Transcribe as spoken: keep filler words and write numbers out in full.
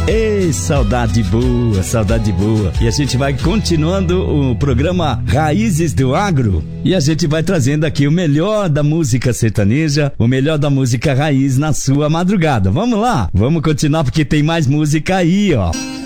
Ei, saudade boa, saudade boa. E a gente vai continuando o programa Raízes do Agro. E a gente vai trazendo aqui o melhor da música sertaneja, o melhor da música raiz na sua madrugada. Vamos lá? Vamos continuar porque tem mais música aí, ó.